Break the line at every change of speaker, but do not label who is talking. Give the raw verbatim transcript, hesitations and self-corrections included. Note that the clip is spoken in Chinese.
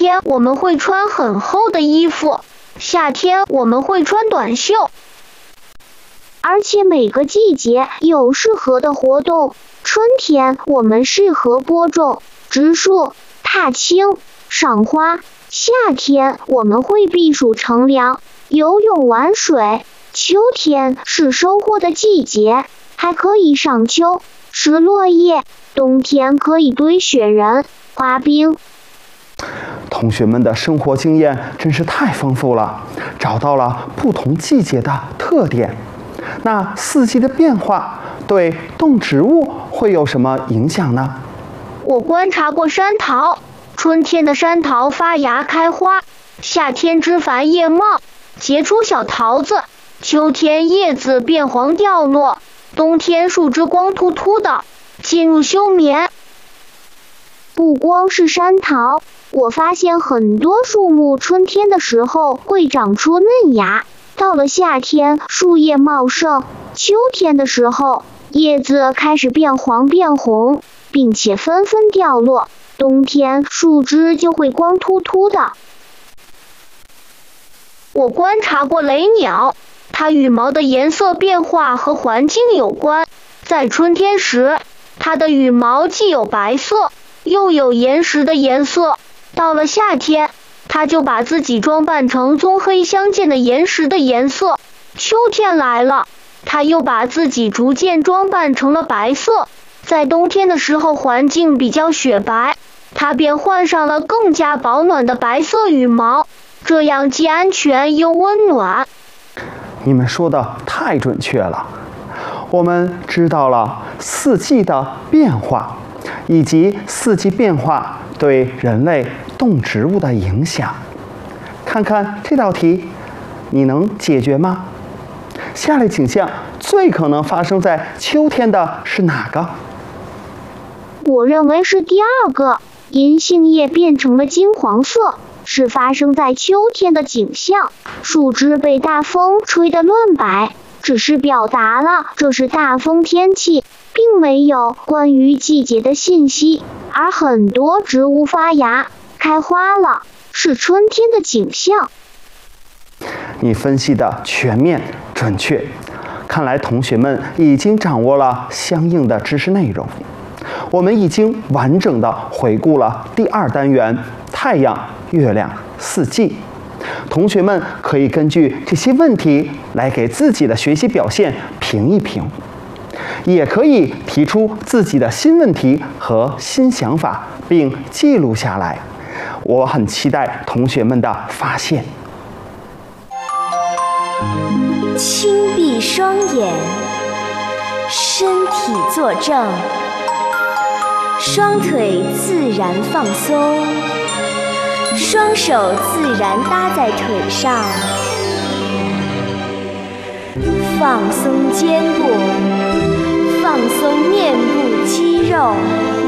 天我们会穿很厚的衣服，夏天我们会穿短袖。而且每个季节有适合的活动，春天我们适合播种、植树、踏青、赏花；夏天我们会避暑乘凉、游泳玩水；秋天是收获的季节，还可以赏秋、吃落叶；冬天可以堆雪人、滑冰。
同学们的生活经验真是太丰富了，找到了不同季节的特点。那四季的变化对动植物会有什么影响呢？
我观察过山桃，春天的山桃发芽开花，夏天枝繁叶茂，结出小桃子；秋天叶子变黄掉落，冬天树枝光秃秃的，进入休眠。不光是山桃，我发现很多树木春天的时候会长出嫩芽，到了夏天树叶茂盛，秋天的时候叶子开始变黄变红，并且纷纷掉落，冬天树枝就会光秃秃的。我观察过雷鸟，它羽毛的颜色变化和环境有关。在春天时，它的羽毛既有白色，又有岩石的颜色；到了夏天，它就把自己装扮成棕黑相间的岩石的颜色；秋天来了，它又把自己逐渐装扮成了白色；在冬天的时候，环境比较雪白，它便换上了更加保暖的白色羽毛，这样既安全又温暖。
你们说的太准确了，我们知道了四季的变化，以及四季变化对人类、动植物的影响。看看这道题，你能解决吗？下列景象最可能发生在秋天的是哪个？
我认为是第二个，银杏叶变成了金黄色，是发生在秋天的景象。树枝被大风吹得乱摆，只是表达了这是大风天气，并没有关于季节的信息。而很多植物发芽、开花了，是春天的景象。
你分析的全面准确，看来同学们已经掌握了相应的知识内容。我们已经完整的回顾了第二单元太阳、月亮、四季。同学们可以根据这些问题来给自己的学习表现评一评，也可以提出自己的新问题和新想法，并记录下来。我很期待同学们的发现。
轻闭双眼，身体坐正，双腿自然放松，双手自然搭在腿上，放松肩部，放松面部肌肉。